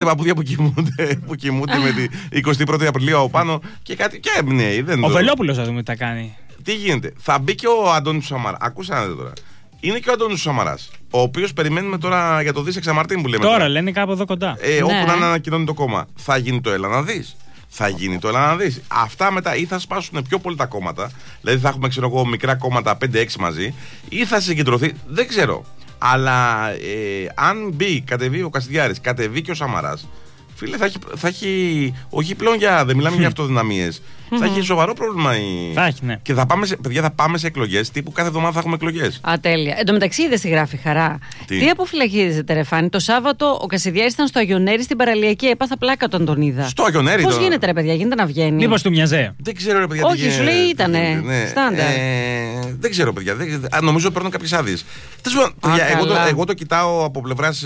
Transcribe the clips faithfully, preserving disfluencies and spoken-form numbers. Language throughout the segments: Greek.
παππούδια που κοιμούνται, που κοιμούνται με την εικοστή πρώτη Απριλίου από πάνω και κάτι. Και ναι, δεν ο Βελόπουλος θα δούμε τι θα κάνει. Τι γίνεται, θα μπει και ο Αντώνης Σαμαρά. Ακούσατε τώρα. Είναι και ο Αντώνης Σαμαράς, ο οποίος περιμένουμε τώρα για το δις εξαμαρτίν που λέμε. Τώρα, τώρα λένε κάπου εδώ κοντά. Ε, ναι. Όπου να ανακοινώνει το κόμμα. Θα γίνει το έλα να δεις. Θα γίνει το έλα να δεις. Αυτά μετά ή θα σπάσουν πιο πολύ τα κόμματα. Δηλαδή θα έχουμε, ξέρω εγώ, μικρά κόμματα πέντε έξι μαζί. Ή θα συγκεντρωθεί. Δεν ξέρω. Αλλά ε, αν μπει, κατεβεί ο Κασιδιάρης, κατεβεί και ο Σαμαράς. Φίλε, θα έχει, θα έχει. Όχι πλέον για. Δεν μιλάμε για αυτοδυναμίες. Θα έχει σοβαρό πρόβλημα. Η... Θα έχει, ναι. Και θα πάμε σε, παιδιά, θα πάμε σε εκλογές. Τύπου κάθε εβδομάδα θα έχουμε εκλογές. Α, τέλεια. Εν τω μεταξύ, είδες τι γράφει Χαρά. Τι, τι αποφυλακίζεται, ρε Φάνη. Το Σάββατο ο Κασιδιάρης ήταν στο Αγιονέρι στην παραλιακή. Έπαθα πλάκα όταν τον είδα. Στο Αγιονέρι. Πώς το... γίνεται, ρε παιδιά, γίνεται να βγαίνει. Μήπως του μοιαζέ. Δεν ξέρω, ρε παιδιά. Όχι, τι... σου λέει ήτανε. Ναι. Στάνταρ. Ε, δεν ξέρω, παιδιά. Δεν... Α, νομίζω παίρνουν κάποιες άδειες. Εγώ, το, εγώ το κοιτάω από πλευράς.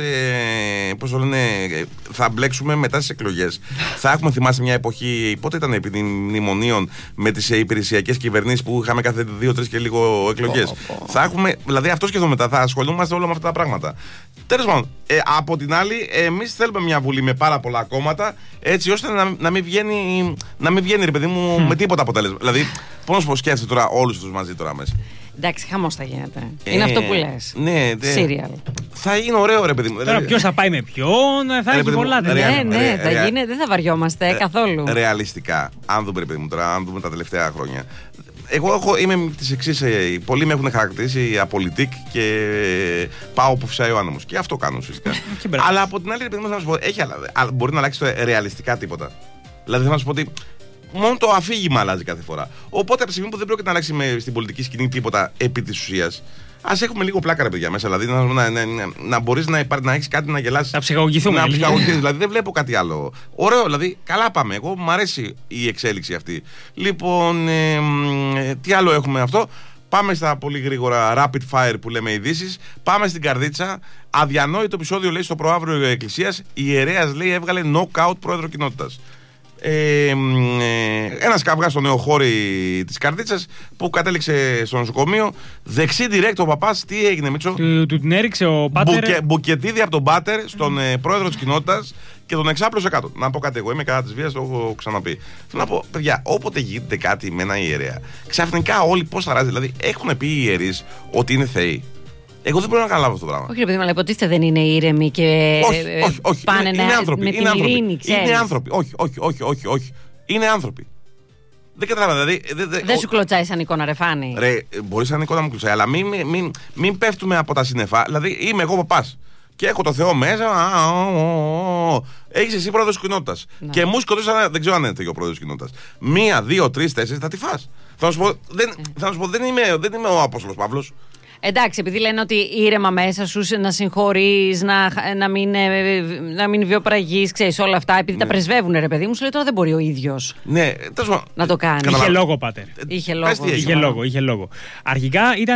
Ε, πώς το λένε. Θα μπλέξουμε μετά στις εκλογές. Θα έχουμε, θυμάσαι, μια εποχή. Πότε ήταν επί μνημονίων με τις υπηρεσιακές κυβερνήσεις που είχαμε κάθε δύο-τρεις και λίγο εκλογές. Oh, oh. Θα έχουμε, δηλαδή αυτό σκεφτόμαι μετά, θα ασχολούμαστε όλα με αυτά τα πράγματα. Τέλος πάντων, ε, από την άλλη, εμείς θέλουμε μια βουλή με πάρα πολλά κόμματα, έτσι ώστε να, να μην βγαίνει, να μην βγαίνει, ρε παιδί μου, mm. με τίποτα αποτέλεσμα. Δηλαδή, πώς να σου πω, σκέφτεσαι τώρα όλους τους μαζί τώρα μέσα. Εντάξει, χαμός θα γίνεται. Ε, είναι αυτό που λες. Ναι, δε... Serial. Θα είναι ωραίο, ρε παιδί μου. Τώρα ποιος θα πάει με ποιον, θα έχει πολλά. Ναι, ναι, ναι, θα ρε, γίνει, δεν θα βαριόμαστε ρε, καθόλου. Ρεαλιστικά, αν δούμε, ρε παιδί μου, τώρα, αν δούμε τα τελευταία χρόνια. Εγώ έχω, είμαι της εξής. Ε, πολλοί με έχουν χαρακτηρίσει απολυτικ και πάω που φυσάει ο άνεμος. Και αυτό κάνω ουσιαστικά. Αλλά από την άλλη, ρε παιδί μου, θα σου πω, έχει, μπορεί να αλλάξει το ρεαλιστικά τίποτα. Δηλαδή, θα σου πω ότι. Μόνο το αφήγημα αλλάζει κάθε φορά. Οπότε από τη στιγμή που δεν πρόκειται να αλλάξει με, στην πολιτική σκηνή τίποτα επί της ουσίας, ας έχουμε λίγο πλάκα, ρε παιδιά, μέσα. Δηλαδή να, να, να, να, να μπορείς να, να έχεις κάτι να γελάσεις. Να ψυχαγωγηθούμε. Να ψυχαγωγηθείς. Δηλαδή δεν βλέπω κάτι άλλο. Ωραίο, δηλαδή καλά πάμε. Εγώ μου αρέσει η εξέλιξη αυτή. Λοιπόν, ε, ε, τι άλλο έχουμε αυτό. Πάμε στα πολύ γρήγορα rapid fire που λέμε ειδήσεις. Πάμε στην καρδίτσα. Αδιανόητο επεισόδιο, λέει, στο προαύριο Εκκλησίας. Η ιερέας, λέει, έβγαλε knockout πρόεδρο κοινότητας. Ε, ε, ένας καυγάς στο νεοχώρι της καρδίτσας που κατέληξε στο νοσοκομείο. Δεξί direct ο παπάς, τι έγινε, Μίτσο? Του, του την έριξε ο πάτερ. Μπουκε, μπουκετίδι από τον πάτερ στον ε, πρόεδρο της κοινότητας και τον εξάπλωσε κάτω. Να πω κάτι, εγώ είμαι κατά της βίας, το έχω ξαναπεί. Θέλω να πω, παιδιά, όποτε γίνεται κάτι με ένα ιερέα, ξαφνικά όλοι πώς θα ράζει. Δηλαδή, έχουν πει οι ιερείς ότι είναι θεοί. Εγώ δεν μπορώ να καταλάβω αυτό το πράγμα. Όχι, ρε παιδί μου, αλλά υποτίθεται δεν είναι ήρεμοι και όχι, όχι, όχι. πάνε είναι, να, είναι άνθρωποι, με είναι την άνθρωποι. ειρήνη, ξέρεις. Είναι άνθρωποι. Όχι, όχι, όχι, όχι, όχι. Είναι άνθρωποι. Δεν καταλαβαίνω. Δηλαδή, δε, δε, δεν ο... σου κλωτσάει σαν εικόνα, ρε Φάνη. Ρε, μπορεί σαν εικόνα να μου κλωτσάει, αλλά μην, μην, μην, μην πέφτουμε από τα σύννεφα. Δηλαδή, είμαι εγώ παπάς και έχω το Θεό μέσα. Έχεις εσύ πρόεδρος της κοινότητας. Και μου σκοτώσαν, δεν ξέρω αν είναι ο πρόεδρος της κοινότητας. Μία, δύο, τρεις, τέσσερις, θα τη φας. Θα σου πω, δεν, θα σου πω, δεν, είμαι, δεν είμαι ο Απόστολος Παύλος. Εντάξει, επειδή λένε ότι ήρεμα μέσα σου, να συγχωρείς, να, να, μην, να μην βιοπραγείς, ξέρεις όλα αυτά, επειδή ναι. τα πρεσβεύουν, ρε παιδί μου, σου λέει τώρα δεν μπορεί ο ίδιος ναι, τόσο... να το κάνει. Είχε λόγο, πάτερ. Είχε λόγο. Είχε λόγο, είχε λόγο. Αρχικά ήταν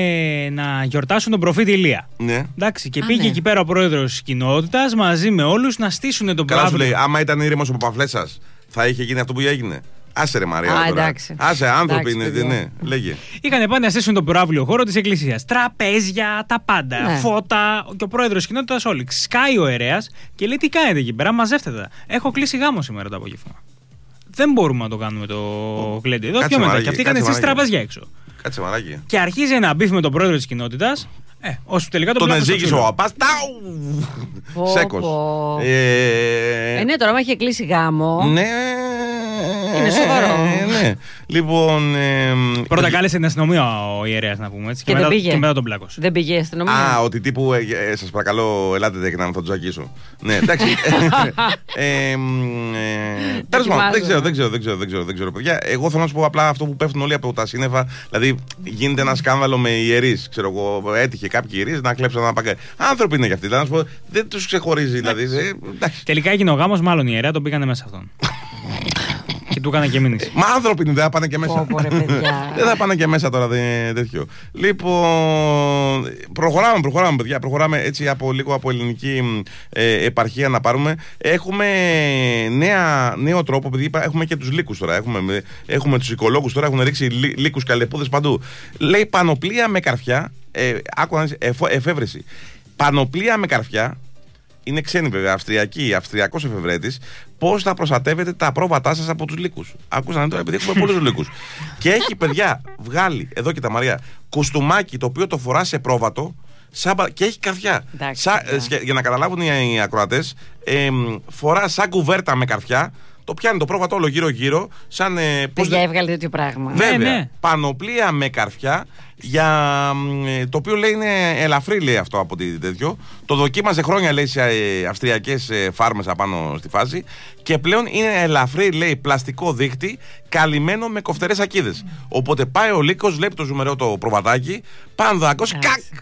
να γιορτάσουν τον προφήτη Ηλία. Ναι. Εντάξει, και Α, πήγε ναι. εκεί πέρα ο πρόεδρος της κοινότητας μαζί με όλους να στήσουν τον Καλά σου πρόεδρο. λέει, άμα ήταν ήρεμος ο Παπαφλέσσας, θα είχε γίνει αυτό που έγινε. Άσε ρε Μαρία. Α, τώρα. εντάξει. Άσε, άνθρωποι εντάξει, είναι. Ναι, λέγε. Είχαν πάει να στήσουν τον προαύλιο χώρο της εκκλησίας. Τραπέζια, τα πάντα. Ναι. Φώτα και ο πρόεδρος της κοινότητας όλοι. Σκάει ο ιερέας και λέει: τι κάνετε εκεί πέρα, μαζεύτε τα. Έχω κλείσει γάμο σήμερα το απόγευμα. Δεν μπορούμε να το κάνουμε το γλέντι εδώ. Πιο μετά. Και αυτοί είχαν στήσει τραπέζια έξω. Κάτσε μαράκι. Και αρχίζει ένα μπιφ με τον πρόεδρο της κοινότητας. Ε, ώσπου τελικά τον Τον εζήγησε ο Απάς. Τάου! Σέκος. Ε, ναι, τώρα, άμα είχε κλείσει γάμο. Ναι. Είναι σοβαρό. Ναι. Λοιπόν. Πρώτα κάλεσε την αστυνομία ο ιερέας, να πούμε έτσι. Και, και, δεν μετά, πήγε. και μετά τον πλάκωσε. Δεν πήγε η αστυνομία. Α, ότι τύπου. Ε, σας παρακαλώ, ελάτε και να θα του τζακίσω. Ναι, εντάξει. Τέλος πάντων, δεν ξέρω, δεν ξέρω, δεν ξέρω, δεν ξέρω, δεν ξέρω, παιδιά. Εγώ θέλω να σου πω απλά αυτό που πέφτουν όλοι από τα σύννεφα. Δηλαδή, γίνεται ένα σκάνδαλο με ιερείς. Ξέρω εγώ, έτυχε κάποιοι ιερείς να κλέψουν ένα παγκέ. Άνθρωποι είναι κι αυτοί. Δηλαδή, να σου πω, δεν τους ξεχωρίζει. Δηλαδή, τελικά έγινε ο γάμος, μάλλον οι ιερέα τον πήγανε μέσα αυτόν. Και του έκανα και μήνυση. Μα άνθρωποι είναι, δεν θα πάνε και μέσα. Πω, πω, ρε, παιδιά. Δεν θα πάνε και μέσα τώρα, δεν τέτοιο. Λοιπόν, προχωράμε, προχωράμε, παιδιά. Προχωράμε έτσι από λίγο από ελληνική ε, επαρχία να πάρουμε. Έχουμε νέα, νέο τρόπο, επειδή έχουμε και τους λύκους τώρα. Έχουμε, έχουμε τους οικολόγους τώρα, έχουν ρίξει λύ, λύκους καλεπούδες παντού. Λέει πανοπλία με καρφιά. Ε, άκου να δεις, εφ, εφεύρεση. Πανοπλία με καρφιά είναι ξένη βέβαια, Αυστριακή, Αυστριακός εφευρέτης, πώς θα προστατεύετε τα πρόβατά σας από τους λύκους. Άκουσαν τώρα, επειδή έχουμε πολλούς λύκους. Και έχει, παιδιά, βγάλει, εδώ και τα Μαρία, κουστούμάκι το οποίο το φορά σε πρόβατο. Σάμπα, και έχει καρφιά. Σα, ε, για να καταλάβουν οι, οι ακροατές, ε, φορά σαν κουβέρτα με καρφιά, το πιάνει το πρόβατο όλο γύρω-γύρω. Σαν. Ε, Παιδιά, έβγαλε τέτοιο πράγμα. Βέβαια. Ναι, ναι. Πανοπλία με καρφιά, για, ε, το οποίο λέει είναι ελαφρύ, λέει αυτό από τη, τέτοιο. Το δοκίμαζε χρόνια, λέει, σε ε, αυστριακές ε, φάρμες απάνω στη φάση. Και πλέον είναι ελαφρύ, λέει, πλαστικό δίχτυ, καλυμμένο με κοφτερές ακίδες. Οπότε πάει ο λύκος, βλέπει το ζουμερό το προβατάκι, πάνω δάκος, κακ!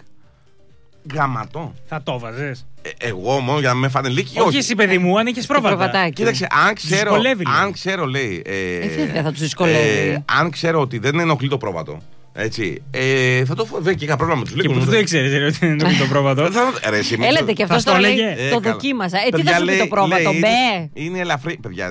Γαματό. Θα το βάζες. Ε, εγώ μόνο για να με φάνε λύκη. Όχι, εσύ, παιδί μου, αν είχε πρόβατα. Κοίταξε, αν ξέρω, αν ξέρω, λέει. Ε, ε, θα του δυσκολεύει. Ε, αν ξέρω ότι δεν ενοχλεί το πρόβατο. Έτσι. Ε, θα το βέβαια και είχα πρόβλημα με του λύκους. Και που δεν ήξερε ότι είναι το πρόβατο. Έλατε και αυτό το έλεγε. Το δοκίμασα. Ε, τι θα σου πει το πρόβατο, μπε. Είναι ελαφρύ. Παιδιά,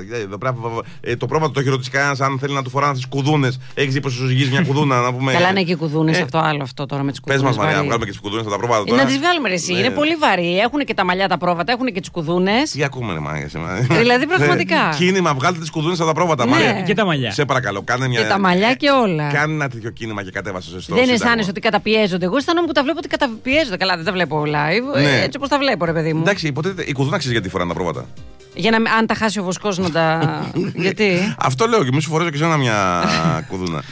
το πρόβατο το έχει ρωτήσει κανένα αν θέλει να του φοράνε τι κουδούνες. Έχει δει πω σου ζυγίζει μια κουδούνα να πούμε. Καλά, είναι και κουδούνες αυτό άλλο αυτό τώρα με τι κουδούνες. Πε μα, Μαρία, να βγάλουμε και τι κουδούνες από τα πρόβατα. Να τι βγάλουμε εσύ. Είναι πολύ βαρύ. Έχουν και τα μαλλιά τα πρόβατα, έχουν και τι κουδούνες. Τι ακούμε, Μαρία. Δηλαδή πραγματικά. Κίνημα, βγάλτε τι κουδούνες από τα πρόβατα, Μαρία. Και τα μαλλιά. Σε παρακαλώ, κάνε μια. Και τα μαλλιά και όλα. Κάνε ένα τέτοιο κίνημα και κατέβασε σωστό. Δεν αισθάνεσαι ότι καταπιέζονται. Εγώ αισθάνομαι που τα βλέπω ότι καταπιέζονται. Καλά, δεν τα βλέπω live. Ναι. Έτσι όπως τα βλέπω, ρε παιδί μου. Εντάξει, υποτίθεται η κουδούνα ξέρει γιατί φοράνε τα πρόβατα. Για να, αν τα χάσει ο βοσκός να τα. Γιατί. Αυτό λέω και μη σου φορέζω και σένα μια κουδούνα.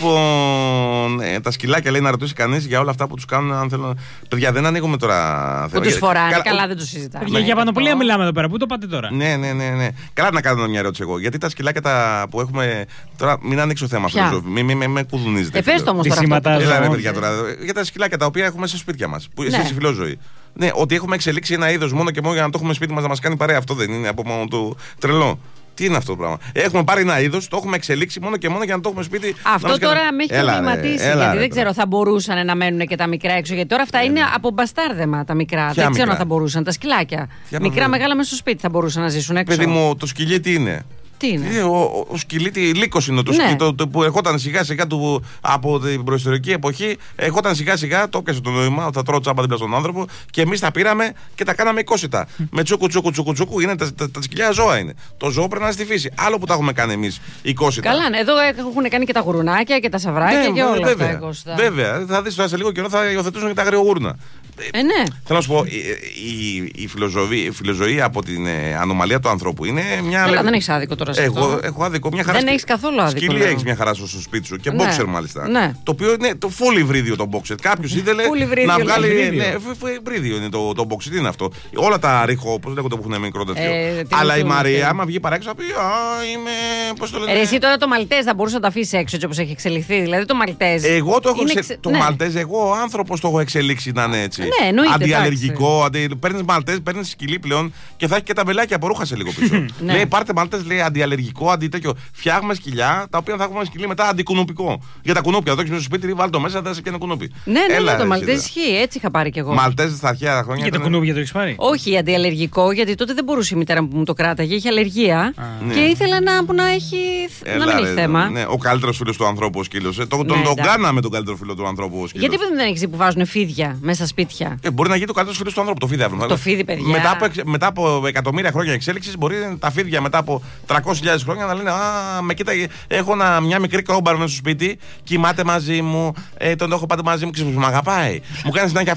Λοιπόν, ε, τα σκυλάκια λέει να ρωτήσει κανείς για όλα αυτά που τους κάνουν. Αν θέλουν. Παιδιά, δεν ανοίγουμε τώρα. Που τους φοράνε, καλά, καλά δεν τους συζητάμε. Για, για πανοπλία μιλάμε εδώ πέρα. Πού το πάτε τώρα. Ναι, ναι, ναι, ναι. Καλά να κάνω μια ερώτηση εγώ. Γιατί τα σκυλάκια τα που έχουμε. Τώρα μην ανοίξω θέμα αυτό. Μην με, με, με κουδουνίζετε. Ε, πες το όμως τώρα. Έλα, παιδιά, τώρα. Για τα σκυλάκια τα οποία έχουμε σε σπίτια μας. Που εσείς η φιλόζωη. Ναι, ότι έχουμε εξελίξει ένα είδος μόνο και μόνο για να το έχουμε σπίτι μας να μας κάνει παρέα. Αυτό δεν είναι από μόνο του τρελό. Τι είναι αυτό το πράγμα. Έχουμε πάρει ένα είδος, το έχουμε εξελίξει μόνο και μόνο για να το έχουμε σπίτι. Αυτό τώρα με έχει προβληματίσει. Γιατί έλα, δεν ρε, ξέρω, θα μπορούσαν να μένουν και τα μικρά έξω. Γιατί τώρα αυτά έλα. Είναι από μπαστάρδεμα τα μικρά. Ποια δεν ξέρω μικρά? Αν θα μπορούσαν. Τα σκυλάκια. Ποια μικρά, μικρά, μεγάλα μέσα στο σπίτι θα μπορούσαν να ζήσουν έξω. Παιδί μου, το σκυλί τι είναι. Τι είναι. Ο, ο, ο σκυλίτη λύκος είναι το ναι. σκυλί το, το, που ερχόταν σιγά σιγά του, από την προϊστορική εποχή. Ερχόταν σιγά σιγά, το έπιασε το νόημα ότι θα τρώω τσάμπα δίπλα στον άνθρωπο και εμείς τα πήραμε και τα κάναμε εικόσιτα. Με τσούκου τσούκου τσούκου τσούκου είναι τα, τα, τα σκυλιά ζώα είναι. Το ζώο πρέπει να είναι στη φύση. Άλλο που τα έχουμε κάνει εμείς εικόσιτα. Καλά, ναι. Εδώ έχουν κάνει και τα γουρουνάκια και τα σαβράκια ναι, και όλα βέβαια, αυτά εικόσιτα. Βέβαια, θα δεις τώρα σε λίγο καιρό θα υιοθετούσαν και τα αγριογούρνα. Ε, ναι. Θέλω να σου πω, η, η, η, φιλοζωή, η φιλοζωή από την ε, ανομαλία του ανθρώπου είναι μια. Καλά, δεν έχει άδικο τώρα σε εγώ, αυτό. Έχω άδικο, μια χαρά. Δεν έχει καθόλου άδικο. Σκύλι έχει μια χαρά στο σπίτι σου και ναι. μπόξερ μάλιστα. Ναι. Το οποίο είναι το full υβρίδιο το μπόξερ. Κάποιο ήθελε να βγάλει. Ναι, υβρίδιο είναι το, το μπόξερ. Τι είναι αυτό. Όλα τα ρίχο, όπω λέγονται που έχουν μικρό τέτοιο. Ε, αλλά η Μαρία, άμα βγει παράξενο, θα πει Α, είμαι. Πώ το λέτε. Εσύ τώρα το Μαλτέζ θα μπορούσε να το αφήσει έξω έτσι όπω έχει εξελιχθεί. Δηλαδή το Μαλτέζ. Εγώ το έχω εξελιχθεί. Το Μαλτέζ, εγώ άνθρωπο το έχω εξελίξει να είναι έτσι. Ναι, εννοείται. Αλλεργικό, αντι... παίρνει μαλτές, παίρνει σκυλί πλέον και θα έχει και τα μπελάκια από ρούχα σε λίγο πίσω. Ναι. Λέει πάρτε μαλτές, λέει αντιαλλεργικό, αντι τέτοιο. Φτιάχνουμε σκυλιά τα οποία θα έχουμε σκυλί μετά αντικουνουπικό. Για τα κουνούπια, το έχει στο σπίτι, βάλει το μέσα, θα σε πιάνει κουνούπι. Ναι, ναι, Έλα, ναι, το μαλτές ισχύει, έτσι είχα πάρει κι εγώ. Μαλτές στα αρχαία χρόνια. Και το κουνούπια το έχει πάρει. Όχι, αντιαλλεργικό, γιατί τότε δεν μπορούσε η μητέρα που μου το κράταγε, είχε αλλεργία και ήθελα να έχει. Να μην έχει θέμα. Ο καλύτερο φίλο του ανθρώπου ο σκύλο. Τον κάναμε τον καλύτερο φίλο του ανθρώπου ο σκύλο. Γιατί δεν έχει που βάζουν φίδια μέσα στα σπίτια. Μπορεί να γίνει το καλύτερο φίλο του ανθρώπου. Το φίδι αύριο. Το φίδι, παιδιά. Μετά από, μετά από εκατομμύρια χρόνια εξέλιξη, μπορεί τα φίδια μετά από τριακόσιες χιλιάδες χρόνια να λένε Α, με κοίταγε. Έχω ένα, μια μικρή κρόμπαρο μέσα στο σπίτι, κοιμάται μαζί μου, ε, τον έχω πάντα μαζί μου και μου αγαπάει. Μου κάνει συνέχεια.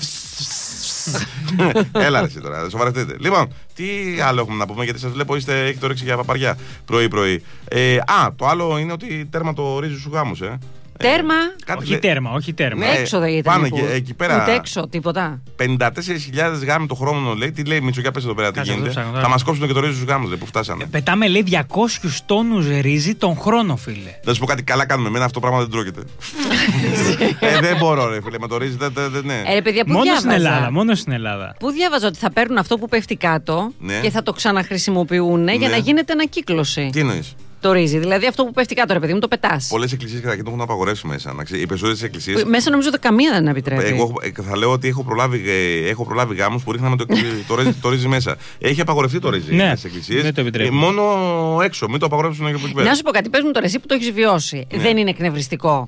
Έλα, ρε τώρα, σοβαρευτείτε. Λοιπόν, τι άλλο έχουμε να πούμε, γιατί σας βλέπω είστε, έχετε όρεξη για παπαριά πρωί-πρωί. Ε, α, το άλλο είναι ότι τέρμα το ρύζι σου γάμους, ε. Τέρμα. Ε, όχι τέρμα, όχι τέρμα. Ναι, έξω δεν ήταν. Πάνε και, εκεί πέρα. Ούτε έξω, τίποτα. πενήντα τέσσερις χιλιάδες γάμοι το χρόνο λέει. Τι λέει Μητσο, για πες εδώ πέρα, τι γίνεται. Θα μας κόψουν και το ρύζι στους γάμους, λέει, που φτάσανε. Ε, πετάμε, λέει, διακόσιους τόνους ρύζι τον χρόνο, φίλε. Θα σου πω κάτι, καλά κάνουμε. Εμένα αυτό το πράγμα δεν τρώγεται. ε, δεν μπορώ, ρε φίλε, με το ρύζι δεν. Ναι. Ε, παιδιά, μόνο διάβαζα, στην Ελλάδα, μόνο στην Ελλάδα. Πού διάβαζα ότι θα παίρνουν αυτό που πέφτει κάτω ναι. και θα το ξαναχρησιμοποιούν ναι. για να γίνεται ανακύκλωση. Τι εννοείς? Το ρύζι. Δηλαδή αυτό που πέφτει κάτω, ρε παιδί μου, το πετάς. Πολλές εκκλησίες καταρχήν το έχουν απαγορεύσει μέσα. Οι περισσότερες εκκλησίες. Μέσα νομίζω ότι καμία δεν επιτρέπει. Εγώ θα λέω ότι έχω προλάβει, έχω προλάβει γάμους που ρίχναμε το, το, ρύζι, το ρύζι μέσα. Έχει απαγορευτεί το ρύζι ναι, στις εκκλησίες. Δεν το επιτρέπει. Μόνο έξω, μην το απαγορεύσουν εκεί πέρα. Να σου πω κάτι, πες μου τώρα εσύ που το έχεις βιώσει. Ναι. Δεν είναι εκνευριστικό?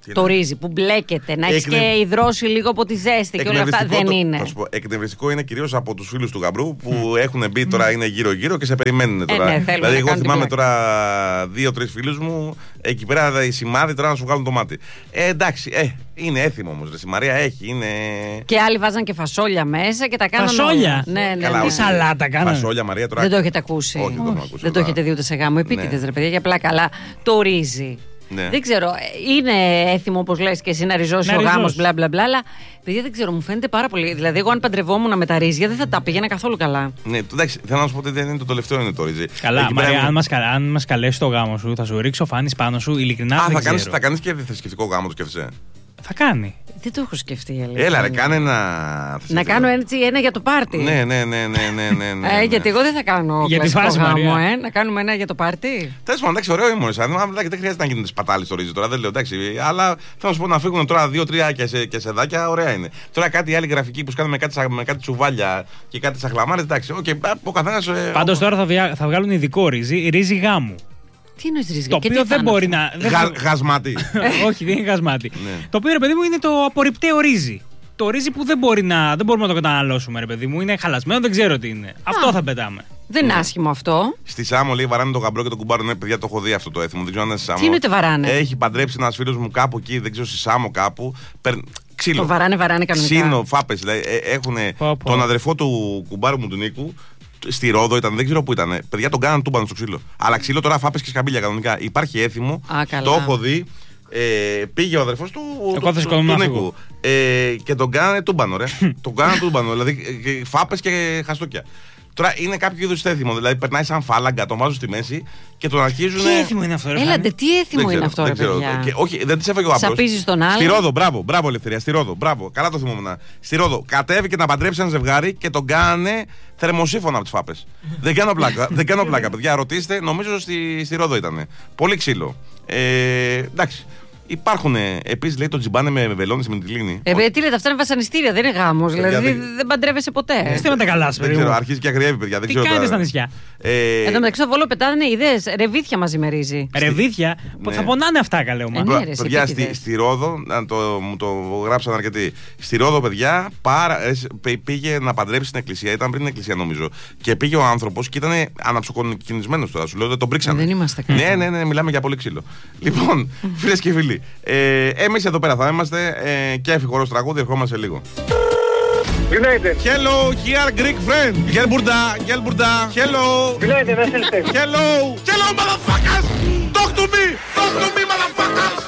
το ρύζι που μπλέκεται, να έχει Εκνευ... και υδρώσει λίγο από τη ζέστη και όλα αυτά. Δεν το, είναι. Θα σου πω, εκνευριστικό είναι κυρίως από τους φίλους του γαμπρού που mm. έχουν μπει τώρα, είναι γύρω-γύρω και σε περιμένουν τώρα. Ε, ναι, δηλαδή, εγώ θυμάμαι τώρα δύο-τρεις φίλους μου εκεί πέρα η σημάδι τώρα να σου βγάλουν το μάτι. Ε, εντάξει, ε, είναι έθιμο όμως. Η Μαρία έχει, είναι. Και άλλοι βάζαν και φασόλια μέσα και τα κάνανε. Φασόλια! Ναι, ναι, καλά, τι σαλάτα κάνανε. Φασόλια, Μαρία τώρα. Δεν το έχετε ακούσει. Όχι, δεν το, ακούσει, δεν το έχετε δει ούτε σε γάμο. Επίτηδες, ρε παιδιά, για απλά καλά. Το ρύζι. Ναι. Δεν ξέρω, είναι έθιμο όπως λες και εσύ να ριζώσει ο γάμος, μπλα μπλα μπλα. Αλλά παιδιά δεν ξέρω, μου φαίνεται πάρα πολύ. Δηλαδή, εγώ αν παντρευόμουν με τα ρύζια δεν θα τα πήγαινα καθόλου καλά. Ναι, εντάξει, θέλω να σου πω ότι δεν είναι το τελευταίο, είναι το ρύζι. Καλά, Μαρία, αν μας, αν μας καλέσει το γάμο σου, θα σου ρίξω φάνης πάνω σου, ειλικρινά. Α, δεν θα, κάνεις, θα κάνεις και θρησκευτικό γάμο, το σκέφτεσαι. Θα κάνει. Δεν το έχω σκεφτεί, αλήθεια. Έλα, ρε, κάνε ένα. Να κάνω έτσι ένα για το πάρτι. Ναι, ναι, ναι, ναι, ναι, ναι, ναι. Ε, γιατί εγώ δεν θα κάνω για τη φάση, γάμο, ε. Να κάνουμε ένα για το πάρτι. Τέλος πάντων, εντάξει, ωραίο ήμουν. Δεν χρειάζεται να γίνονται σπατάλοι στο ρύζι τώρα, δεν λέω εντάξει. Αλλά θέλω να σου πω να φύγουν τώρα δύο-τρία και, σε, και σεδάκια, ωραία είναι. Τώρα κάτι άλλη γραφική που κάνουμε με κάτι, με κάτι τσουβάλια και κάτι σαχλαμάρες, εντάξει. Okay, ο καθένας. Πάντως τώρα θα, βια... θα βγάλουν ειδικό ρύζι, ρύζι γάμου. Τι είναι ρύζι, το οποίο δεν μπορεί να. Γα, γασμάτι. Όχι, δεν είναι γασμάτι. Το οποίο, ρε παιδί μου, είναι το απορριπταίο ρύζι. Το ρύζι που δεν, μπορεί να, δεν μπορούμε να το καταναλώσουμε, ρε παιδί μου. Είναι χαλασμένο, δεν ξέρω τι είναι. Α, αυτό θα πετάμε. Δεν είναι άσχημο αυτό. Στη Σάμο λέει βαράνε το γαμπρό και το κουμπάρο. Ναι, παιδιά, το έχω δει αυτό το έθιμο. Δεν ξέρω αν είναι στη Σάμο. Τι είναι ότι βαράνε. Έχει παντρέψει ένα φίλο μου κάπου εκεί, δεν ξέρω, στη Σάμο κάπου. Ξύλο. Το βαράνε, βαράνε κανονικά. Ξύλο, φάπες. Δηλαδή, έχουν τον αδερφό του κουμπάρου μου του Νίκου. Στη Ρόδο ήταν, δεν ξέρω πού ήταν. Παιδιά τον κάναν τούμπανο στο ξύλο. Αλλά ξύλο τώρα φάπες και σκαμπίλια κανονικά. Υπάρχει έθιμο. Α, το έχω δει. Ε, πήγε ο αδερφός του, του, του, του Νίκου. Ε, και τον κάνανε τούμπανο, ρε. τον κάνανε τούμπανο. Δηλαδή φάπες και χαστούκια. Τώρα είναι κάποιο είδους έθιμο. Δηλαδή περνάει σαν φάλαγγα, τον βάζουν στη μέση και τον αρχίζουν. Τι έθιμο είναι αυτό, ρε. Έλατε, τι έθιμο είναι αυτό, ρε παιδιά. Και, όχι, δεν τη έφαγε ο άπλος. Σαπίζεις τον άλλο. Στη Ρόδο, μπράβο, μπράβο, Ελευθερία. Στη Ρόδο, μπράβο. Καλά το θυμόμουν. Στη Ρόδο κατέβηκε να παντρέψει ένα ζευγάρι και τον κάνανε θερμοσύφωνα από τις φάπες. δεν κάνω πλάκα, δεν κάνω πλάκα, παιδιά. Ρωτήστε, νομίζω στη, στη Ρόδο ήταν. Πολύ ξύλο. Ε, εντάξει. Υπάρχουν επίσης, λέει, το τζιμπάνε με βελόνες με τη λίνη. Ε, τι λέτε, αυτά είναι βασανιστήρια, δεν είναι γάμος. Δηλαδή δεν, δεν παντρεύεσαι ποτέ. Είστε με τα καλά, δεν ξέρω, αρχίζει και αγριεύει, παιδιά. Τι κάνετε στα νησιά. Ε... Εν τω μεταξύ, στο Βόλο πετάνε ιδέες. Ρεβίθια μαζί με ρύζι. Ρεβίθια, ναι. Θα πονάνε αυτά, καλέωμα. Ε, ναι, ρε, παιδιά, στη, στη Ρόδο, το, μου το γράψαν αρκετοί. Στη Ρόδο, παιδιά, πάρα, πήγε να παντρέψει στην εκκλησία. Ήταν πριν την εκκλησία, νομίζω. Και πήγε ο άνθρωπος και ήταν αναψοκοκκινισμένος τώρα. Σου λέω, δεν τον πρίξανε. Δεν είμαστε καλά. Ναι, ναι, ναι, μιλάμε για πολύ ξύλο. Λοιπόν, φίλες και φίλοι. Ε, εμείς εδώ πέρα θα είμαστε ε, και εύχορος τραγούδι, ερχόμαστε σε λίγο. United. Hello, here Greek friend. Gelburda, Gelburda. Hello. United, United. Hello. Hello, motherfuckers. Talk to me. Talk to me, motherfuckers.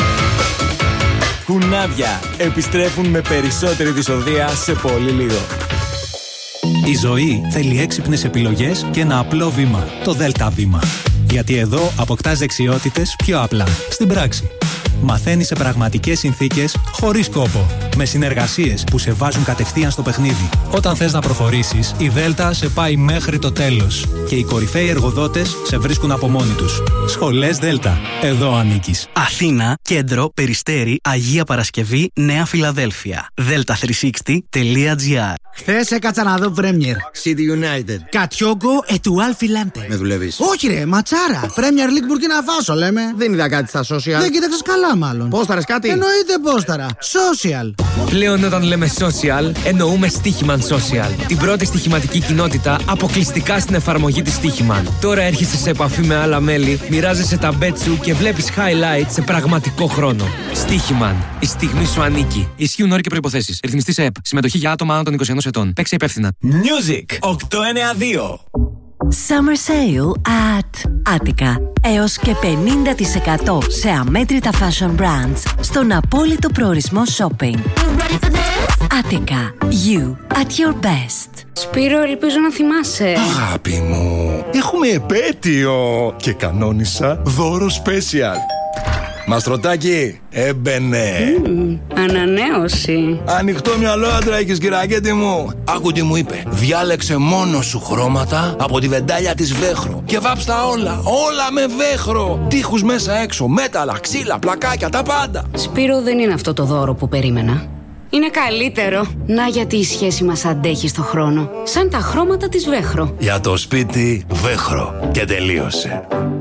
Κουνάβια επιστρέφουν με περισσότερη δυσοδεία σε πολύ λίγο. Η ζωή θέλει έξυπνες επιλογές και ένα απλό βήμα. Το ΔΕΛΤΑ βήμα. Γιατί εδώ αποκτάς δεξιότητες πιο απλά, στην πράξη. Μαθαίνεις σε πραγματικές συνθήκες, χωρίς κόπο. Με συνεργασίες που σε βάζουν κατευθείαν στο παιχνίδι. Όταν θες να προχωρήσεις, η Δέλτα σε πάει μέχρι το τέλος. Και οι κορυφαίοι εργοδότες σε βρίσκουν από μόνοι τους. Σχολές Δέλτα. Εδώ ανήκεις. Αθήνα, Κέντρο, Περιστέρι, Αγία Παρασκευή, Νέα Φιλαδέλφια. δέλτα τριακόσια εξήντα τελεία τζι άρ. Χθες έκατσα να δω Premier. City United. Κατιόγκο ετουάλ φιλάντε. Με δουλεύεις? Όχι ρε, ματσάρα. Premier League Burkina Faso λέμε. Δεν είδα κάτι στα social. Δεν κοίταξες καλά μάλλον. Πόσταρες κάτι? Εννοείται πόσταρα. Social. Πλέον όταν λέμε social, εννοούμε Στοίχημαν Social. Την πρώτη στοιχηματική κοινότητα αποκλειστικά στην εφαρμογή της Στοίχημαν. Τώρα έρχεσαι σε επαφή με άλλα μέλη, μοιράζεσαι τα bet σου και βλέπεις highlights σε πραγματικό χρόνο. Στοίχημαν. Η στιγμή σου ανήκει. Ισχύουν όροι και προϋποθέσεις. Ρυθμιστή σε ΕΠ. Συμμετοχή για άτομα άνω των είκοσι ενός ετών. Παίξε υπεύθυνα. Music οκτακόσια ενενήντα δύο. Summer Sale at Attica. Έως και πενήντα τοις εκατό σε αμέτρητα fashion brands στον απόλυτο προορισμό shopping. Attica. You at your best. Σπύρο, ελπίζω να θυμάσαι. Αγάπη μου, έχουμε επέτειο και κανόνισα δώρο special. Μαστρωτάκι, έμπαινε. Mm, ανανέωση. Ανοιχτό μυαλό άντρα έχεις, κυρακέτη μου. Άκου τι μου είπε. Διάλεξε μόνο σου χρώματα από τη βεντάλια της Βέχρο και βάψτα όλα, όλα με Βέχρο. Τείχους μέσα έξω, μέταλλα, ξύλα, πλακάκια, τα πάντα. Σπύρο, δεν είναι αυτό το δώρο που περίμενα. Είναι καλύτερο. Να γιατί η σχέση μας αντέχει στο χρόνο. Σαν τα χρώματα της Βέχρο. Για το σπίτι Βέχρο. Και τελείωσε.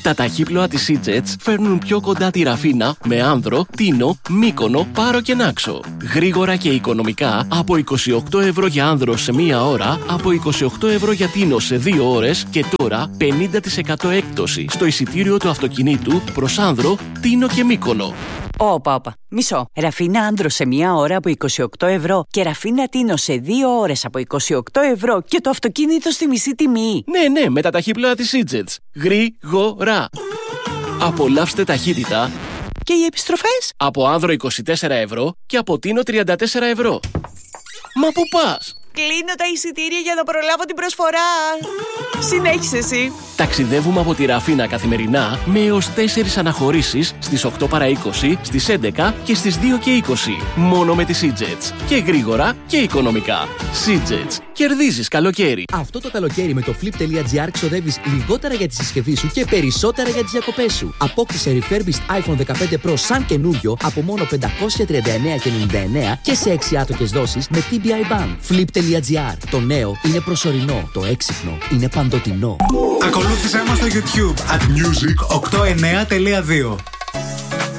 Τα ταχύπλοα της Seajets φέρνουν πιο κοντά τη Ραφίνα με Άνδρο, Τίνο, Μύκονο, Πάρο και Νάξο. Γρήγορα και οικονομικά από είκοσι οκτώ ευρώ για Άνδρο σε μία ώρα, από είκοσι οκτώ ευρώ για Τίνο σε δύο ώρες και τώρα πενήντα τοις εκατό έκπτωση στο εισιτήριο του αυτοκινήτου προς Άνδρο, Τίνο και Μύκονο. Όπα, όπα. Μισό. Ραφίνα Άνδρο σε μία ώρα από είκοσι οκτώ ευρώ και Ραφίνα Τίνο σε δύο ώρες από είκοσι οκτώ ευρώ και το αυτοκίνητο στη μισή τιμή. Ναι, ναι, με τα ταχύπλοα της Seajets. Γρήγορα. Απολαύστε ταχύτητα. Και οι επιστροφές? Από Άνδρο είκοσι τέσσερα ευρώ και από Τίνο τριάντα τέσσερα ευρώ. Μα πού πας? Κλείνω τα εισιτήρια για να προλάβω την προσφορά. Συνέχισε εσύ. Ταξιδεύουμε από τη Ραφίνα καθημερινά με έως τέσσερις αναχωρήσεις στις οκτώ παρά είκοσι, στις έντεκα και στις δύο και είκοσι. Μόνο με τη Seajets. Και γρήγορα και οικονομικά. Seajets. Κερδίζεις καλοκαίρι. Αυτό το καλοκαίρι με το flip.gr ξοδεύεις λιγότερα για τη συσκευή σου και περισσότερα για τις διακοπές σου. Απόκτησε refurbished iPhone δεκαπέντε Pro σαν καινούριο από μόνο πεντακόσια τριάντα εννέα και ενενήντα εννέα και σε έξι άτοκες δόσεις με τι μπι άι Bank. Flip.gr. Το νέο είναι προσωρινό. Το έξυπνο είναι παντοτινό. Ακολούθησέ μας στο YouTube at music ογδόντα εννέα τελεία δύο.